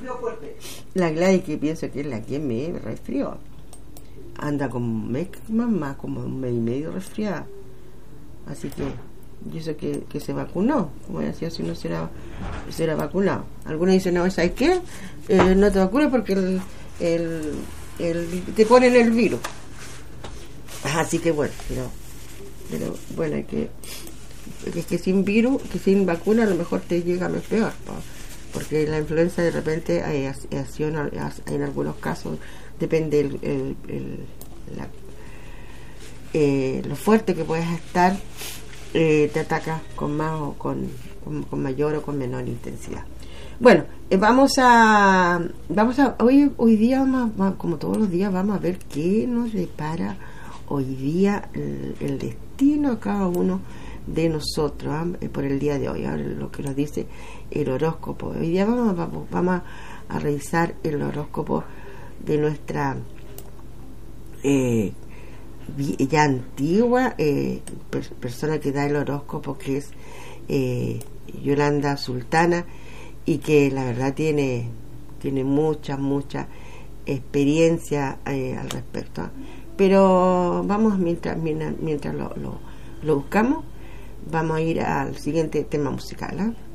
La Gladys, que pienso que es la que me resfrió, anda como más como un mes y medio resfriada, así que yo sé que se vacunó, como decía, si uno será vacunado. Algunos dicen, no, ¿sabes qué? No te vacunes porque te ponen el virus. Así que bueno, pero bueno, es que sin virus, que sin vacuna a lo mejor te llega lo peor, porque la influenza de repente en algunos casos depende lo fuerte que puedes estar, te ataca con más o con mayor o con menor intensidad. Bueno, vamos a hoy día como todos los días vamos a ver qué nos depara hoy día el destino a cada uno de nosotros, por el día de hoy, lo que nos dice el horóscopo. Hoy día vamos a revisar el horóscopo de nuestra ya antigua persona que da el horóscopo, que es Yolanda Sultana, y que la verdad tiene mucha experiencia al respecto. Pero vamos, mientras lo buscamos, vamos a ir al siguiente tema musical, ¿eh?